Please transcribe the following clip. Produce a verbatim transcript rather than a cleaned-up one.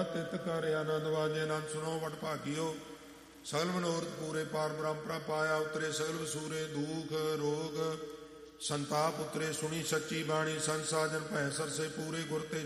ਤਿਤ ਕਰ ਆਨੰਦ ਵਾਜੇ ਆਨੰਦ ਸੁਣੋ ਵਡ ਭਾਗਿਓ ਸਗਲ ਮਨੋਰਥ ਪੂਰੇ ਪਾਰ ਬ੍ਰਹਮ ਪਾਇਆ ਉਤਰੇ ਸਗਲ ਵਸੂਰੇ ਦੁਖ ਰੋਗ ਸੰਤਾਪ ਉਤਰੇ ਸੁਣੀ ਸੱਚੀ ਬਾਣੀ ਸੰਸਾਜਨ ਭੈ ਸਰਸੇ ਪੂਰੇ ਗੁਰ ਤੇ